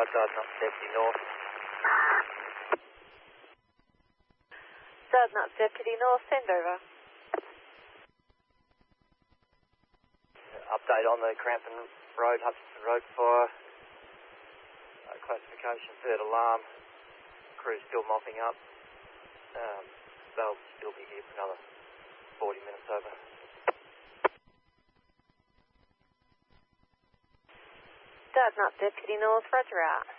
Dardanup Deputy North. Dardanup Deputy North, send over. Update on the Crampton Road, Hutchinson Road fire. Classification, third alarm. Crew's still mopping up. They'll still be here for another 40 minutes over. Dardanup Deputy North, roger out.